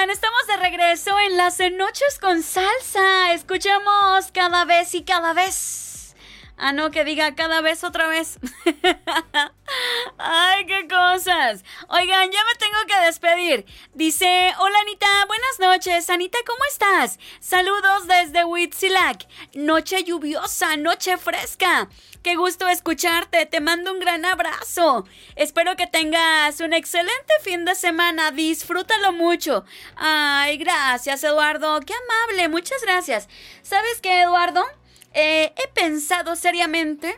Oigan, estamos de regreso en las Noches con Salsa. Escuchamos cada vez y cada vez. Ah, no, que diga cada vez otra vez. Ay, qué cosas. Oigan, ya me tengo que despedir. Dice, hola Anita, buenas noches. Anita, ¿cómo estás? Saludos desde Huitzilac. Noche lluviosa, noche fresca. Qué gusto escucharte, te mando un gran abrazo. Espero que tengas un excelente fin de semana, disfrútalo mucho. Ay, gracias Eduardo, qué amable, muchas gracias. ¿Sabes qué, Eduardo? He pensado seriamente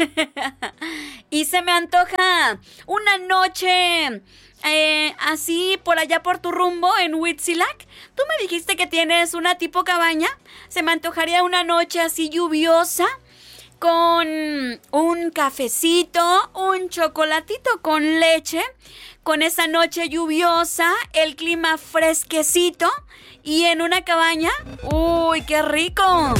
y se me antoja una noche así por allá por tu rumbo en Huitzilac. Tú me dijiste que tienes una tipo cabaña. Se me antojaría una noche así lluviosa, con un cafecito, un chocolatito con leche, con esa noche lluviosa, el clima fresquecito y en una cabaña. ¡Uy, qué rico!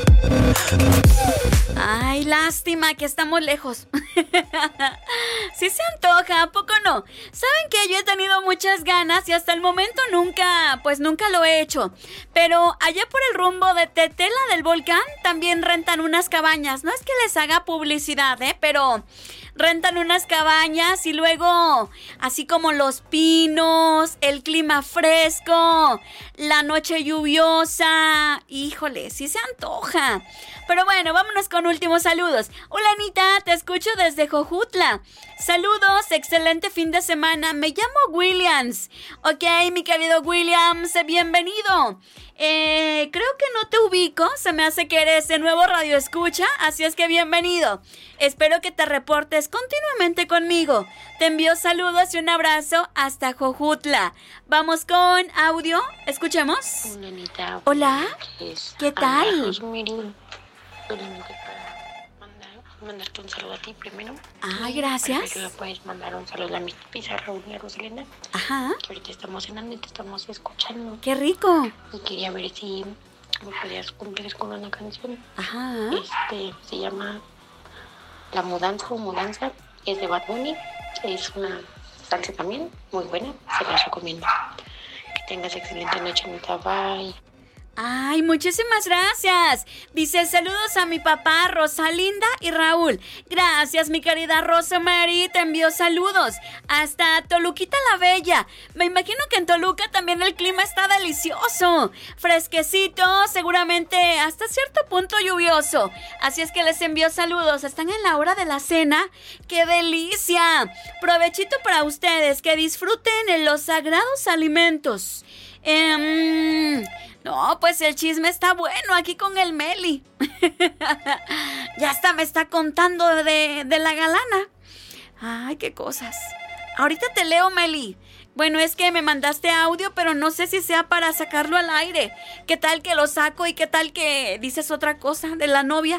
Ay, lástima que estamos lejos. Sí se antoja, ¿a poco no? ¿Saben que yo he tenido muchas ganas y hasta el momento nunca lo he hecho? Pero allá por el rumbo de Tetela del Volcán también rentan unas cabañas. No es que les haga publicidad, pero rentan unas cabañas y luego, así como los pinos, el clima fresco, la noche lluviosa. Híjole, sí se antoja. Pero bueno, vámonos con últimos saludos. Hola Anita, te escucho desde Jojutla. Saludos, excelente fin de semana. Me llamo Williams. Ok, mi querido Williams, bienvenido. Creo que no te ubico, se me hace que eres de nuevo radio escucha, así es que bienvenido. Espero que te reportes continuamente conmigo. Te envío saludos y un abrazo hasta Jojutla. Vamos con audio, escuchemos. Hola Anita. Hola, ¿qué tal? Solamente para mandarte un saludo a ti primero. Ay, gracias. Para que le puedes mandar un saludo a mi pizza, Raúl y a Rosalina. Ajá. Que ahorita estamos cenando y te estamos escuchando. ¡Qué rico! Y quería ver si me podías cumplir con una canción. Ajá. Se llama La Mudanza o Mudanza. Es de Bad Bunny. Es una salsa también muy buena. Se las recomiendo. Que tengas excelente noche, Anita. Bye. Ay, muchísimas gracias. Dice, saludos a mi papá, Rosalinda y Raúl. Gracias, mi querida Rosemary, te envío saludos. Hasta Toluquita la Bella. Me imagino que en Toluca también el clima está delicioso. Fresquecito, seguramente hasta cierto punto lluvioso. Así es que les envío saludos. Están en la hora de la cena. ¡Qué delicia! Provechito para ustedes, que disfruten los sagrados alimentos. No, pues el chisme está bueno aquí con el Meli. Ya hasta me está contando de la galana. Ay, qué cosas. Ahorita te leo, Meli. Bueno, es que me mandaste audio, pero no sé si sea para sacarlo al aire. ¿Qué tal que lo saco y qué tal que dices otra cosa de la novia?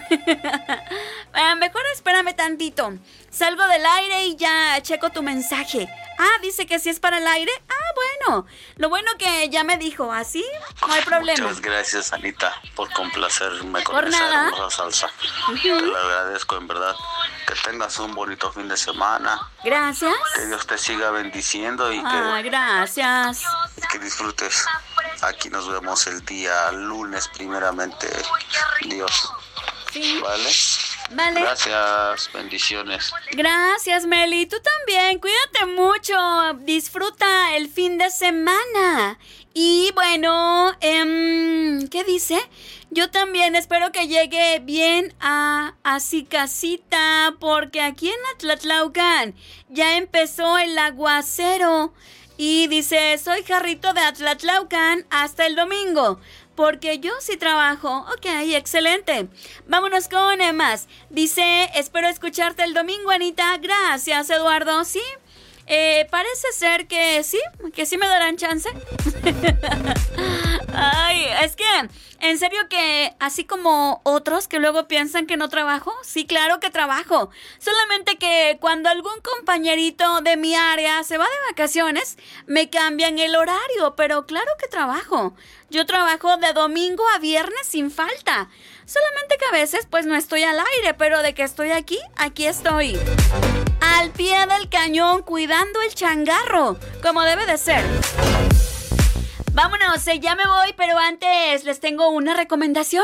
Mejor espérame tantito. Salgo del aire y ya checo tu mensaje. Ah, dice que sí es para el aire. Ah, bueno. Lo bueno que ya me dijo, ¿así? No hay problema. Muchas gracias, Anita, por complacerme con Por esa nada. hermosa salsa. Te lo agradezco, en verdad. Que tengas un bonito fin de semana. Gracias. Que Dios te siga bendiciendo y Gracias. que disfrutes. Aquí nos vemos el día lunes, primeramente, Dios. Sí. ¿Vale? Gracias, bendiciones. Gracias, Meli. Tú también. Cuídate mucho. Disfruta el fin de semana. Y bueno, ¿qué dice? Yo también espero que llegue bien a casita, porque aquí en Atlatlaucan ya empezó el aguacero. Y dice, soy Jarrito de Atlatlaucan hasta el domingo, porque yo sí trabajo. Ok, excelente. Vámonos con más. Dice, espero escucharte el domingo, Anita. Gracias, Eduardo. ¿Sí? Parece ser que sí me darán chance. Ay, es que, en serio que, así como otros que luego piensan que no trabajo, sí, claro que trabajo. Solamente que cuando algún compañerito de mi área se va de vacaciones, me cambian el horario, pero claro que trabajo. Yo trabajo de domingo a viernes sin falta. Solamente que a veces pues no estoy al aire, pero de que estoy aquí estoy. Al pie del cañón, cuidando el changarro, como debe de ser. Vámonos, ya me voy, pero antes les tengo una recomendación.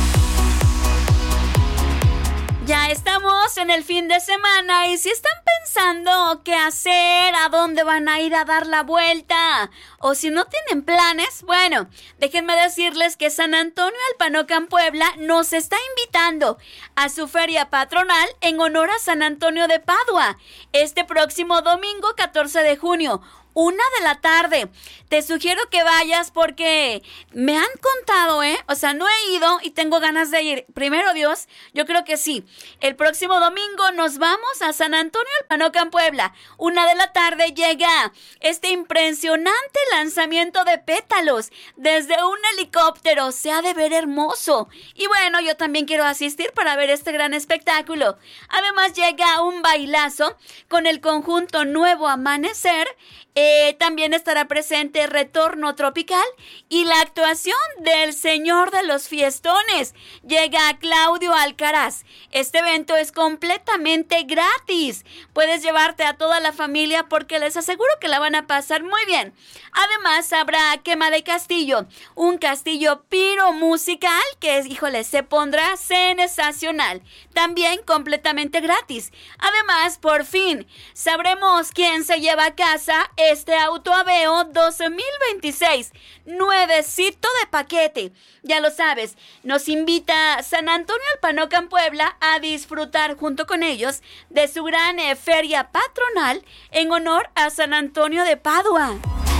Ya estamos en el fin de semana y si están pensando qué hacer, a dónde van a ir a dar la vuelta o si no tienen planes, bueno, déjenme decirles que San Antonio Alpanocan Puebla nos está invitando a su feria patronal en honor a San Antonio de Padua este próximo domingo 14 de junio. 1:00 p.m. Te sugiero que vayas porque me han contado, o sea, no he ido y tengo ganas de ir. Primero Dios, yo creo que sí. El próximo domingo nos vamos a San Antonio Alpanocan Puebla. 1:00 p.m. llega este impresionante lanzamiento de pétalos desde un helicóptero. Se ha de ver hermoso. Y bueno, yo también quiero asistir para ver este gran espectáculo. Además llega un bailazo con el conjunto Nuevo Amanecer. También estará presente Retorno Tropical y la actuación del Señor de los Fiestones. Llega Claudio Alcaraz. Este evento es completamente gratis. Puedes llevarte a toda la familia porque les aseguro que la van a pasar muy bien. Además habrá quema de castillo, un castillo piro musical que, se pondrá sensacional. También completamente gratis. Además, por fin, sabremos quién se lleva a casa este auto Aveo 2026, nuevecito de paquete. Ya lo sabes, nos invita San Antonio Alpanocan Puebla a disfrutar junto con ellos de su gran feria patronal en honor a San Antonio de Padua.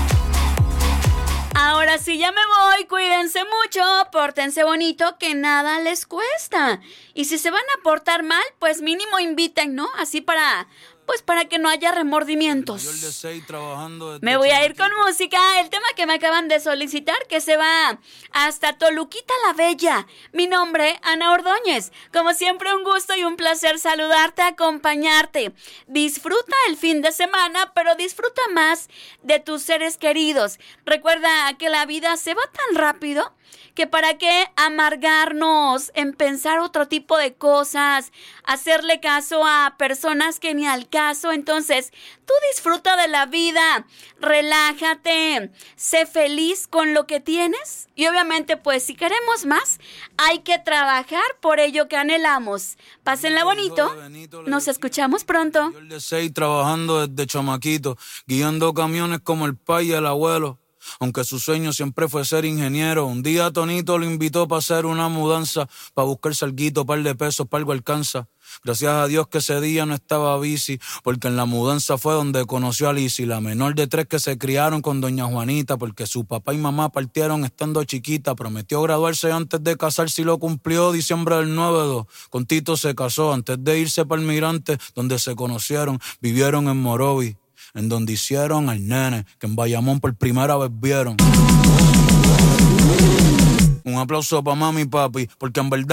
Ahora sí, ya me voy, cuídense mucho, pórtense bonito, que nada les cuesta. Y si se van a portar mal, pues mínimo inviten, ¿no? Así para que no haya remordimientos. Me voy a ir con música, el tema que me acaban de solicitar, que se va hasta Toluquita la Bella. Mi nombre, Ana Ordóñez. Como siempre, un gusto y un placer saludarte, acompañarte. Disfruta el fin de semana, pero disfruta más de tus seres queridos. Recuerda que la vida se va tan rápido que para qué amargarnos en pensar otro tipo de cosas, hacerle caso a personas que ni al caso. Entonces, tú disfruta de la vida, relájate, sé feliz con lo que tienes y obviamente pues si queremos más, hay que trabajar por ello que anhelamos. Pásenla bonito, nos escuchamos pronto. Yo el de 6 trabajando desde chamaquito, guiando camiones como el pai y el abuelo. Aunque su sueño siempre fue ser ingeniero, un día Tonito lo invitó para hacer una mudanza, para buscar salguito, par de pesos, para algo alcanza. Gracias a Dios que ese día no estaba bici, porque en la mudanza fue donde conoció a Lizzy, la menor de 3 que se criaron con doña Juanita, porque su papá y mamá partieron estando chiquita. Prometió graduarse antes de casarse y lo cumplió diciembre del 9-2. Con Tito se casó antes de irse para el Mirante, donde se conocieron, vivieron en Morovi, en donde hicieron al nene, que en Bayamón por primera vez vieron. Un aplauso para mami y papi, porque en verdad